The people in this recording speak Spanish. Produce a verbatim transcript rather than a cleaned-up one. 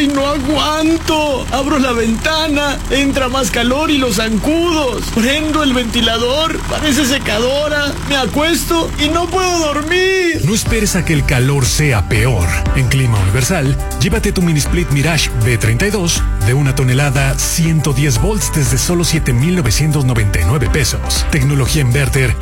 ¡Ay, no aguanto! Abro la ventana, entra más calor y los zancudos. Prendo el ventilador, parece secadora. Me acuesto y no puedo dormir. No esperes a que el calor sea peor. En Clima Universal, llévate tu mini split Mirage B treinta y dos de una tonelada, ciento diez volts desde solo siete mil novecientos noventa y nueve pesos. Tecnología inverter